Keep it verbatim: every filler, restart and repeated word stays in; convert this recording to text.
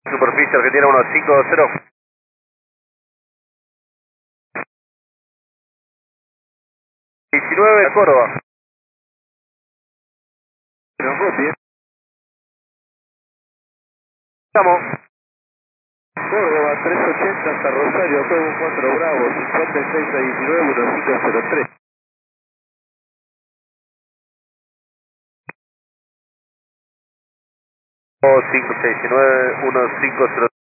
Superficie Argentina uno cinco cero. diecinueve Córdoba. No, copie. Estamos. Córdoba trescientos ochenta hasta Rosario, todo cuatro Bravo, cincuenta y seis a diecinueve, uno cinco cero tres. cinco seis nueve uno cinco cero.